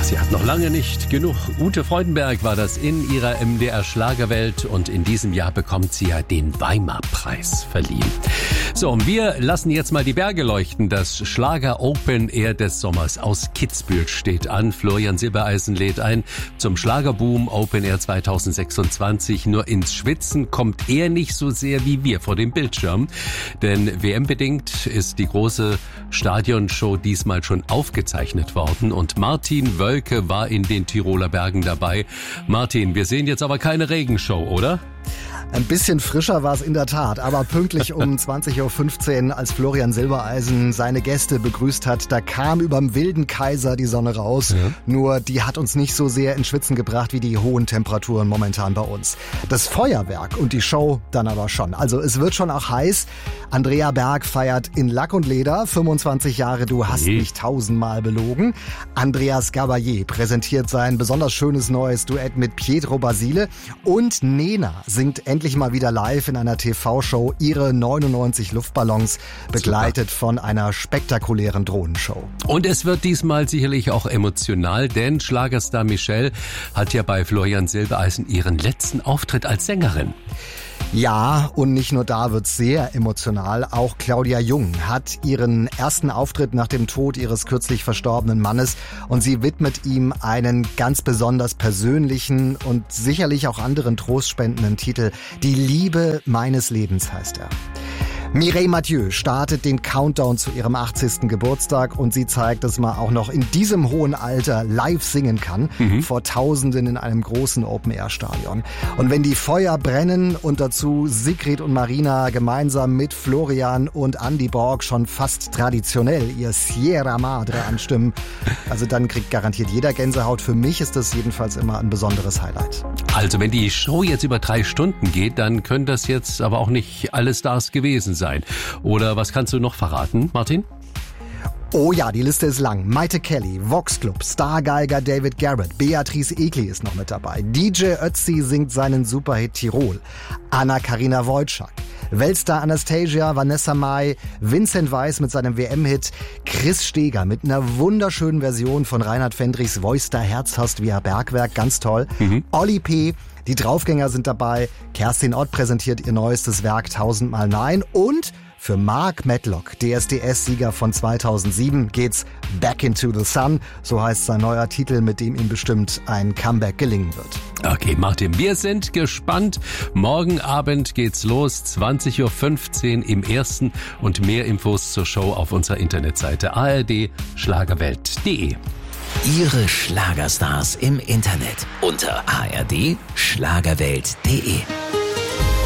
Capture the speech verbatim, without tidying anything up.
Sie hat noch lange nicht genug. Ute Freudenberg war das in ihrer M D R Schlagerwelt und in diesem Jahr bekommt sie ja den Weimar-Preis verliehen. So, und wir lassen jetzt mal die Berge leuchten. Das Schlager Open Air des Sommers aus Kitzbühel steht an. Florian Silbereisen lädt ein zum Schlagerboom Open Air zwanzig sechsundzwanzig. Nur ins Schwitzen kommt er nicht so sehr wie wir vor dem Bildschirm. Denn W M-bedingt ist die große Stadionshow diesmal schon aufgezeichnet worden und Martin Wölke war in den Tiroler Bergen dabei. Martin, wir sehen jetzt aber keine Regenshow, oder? Ein bisschen frischer war es in der Tat, aber pünktlich um zwanzig Uhr fünfzehn, als Florian Silbereisen seine Gäste begrüßt hat, da kam überm wilden Kaiser die Sonne raus. Ja. Nur die hat uns nicht so sehr ins Schwitzen gebracht wie die hohen Temperaturen momentan bei uns. Das Feuerwerk und die Show dann aber schon. Also es wird schon auch heiß. Andrea Berg feiert in Lack und Leder fünfundzwanzig Jahre Du hast hey. mich tausendmal belogen. Andreas Gabalier präsentiert sein besonders schönes neues Duett mit Pietro Basile und Nena singt endlich mal wieder live in einer T V-Show ihre neunundneunzig Luftballons, begleitet Super. von einer spektakulären Drohnenshow. Und es wird diesmal sicherlich auch emotional, denn Schlagerstar Michelle hat ja bei Florian Silbereisen ihren letzten Auftritt als Sängerin. Ja, und nicht nur da wird's sehr emotional. Auch Claudia Jung hat ihren ersten Auftritt nach dem Tod ihres kürzlich verstorbenen Mannes und sie widmet ihm einen ganz besonders persönlichen und sicherlich auch anderen trostspendenden Titel. Die Liebe meines Lebens heißt er. Mireille Mathieu startet den Countdown zu ihrem achtzigsten Geburtstag und sie zeigt, dass man auch noch in diesem hohen Alter live singen kann, mhm. vor Tausenden in einem großen Open-Air-Stadion. Und wenn die Feuer brennen und dazu Sigrid und Marina gemeinsam mit Florian und Andy Borg schon fast traditionell ihr Sierra Madre anstimmen, also dann kriegt garantiert jeder Gänsehaut. Für mich ist das jedenfalls immer ein besonderes Highlight. Also wenn die Show jetzt über drei Stunden geht, dann können das jetzt aber auch nicht alle Stars gewesen sein. Sein. Oder was kannst du noch verraten, Martin? Oh ja, die Liste ist lang. Maite Kelly, Vox Club, Stargeiger David Garrett, Beatrice Egli ist noch mit dabei. D J Ötzi singt seinen Superhit Tirol. Anna-Karina Wojcik, Weltstar Anastasia, Vanessa Mai, Vincent Weiss mit seinem W M-Hit, Chris Steger mit einer wunderschönen Version von Reinhard Fendrichs Voice da Herz hast via Bergwerk, ganz toll. Mhm. Olli P., die Draufgänger sind dabei, Kerstin Ott präsentiert ihr neuestes Werk Tausendmal Nein und für Mark Medlock, D S D S-Sieger von zweitausendsieben, geht's Back into the Sun. So heißt sein neuer Titel, mit dem ihm bestimmt ein Comeback gelingen wird. Okay, Martin, wir sind gespannt. Morgen Abend geht's los, zwanzig Uhr fünfzehn im Ersten und mehr Infos zur Show auf unserer Internetseite a r d schlagerwelt punkt d e. Ihre Schlagerstars im Internet unter a r d schlagerwelt punkt d e.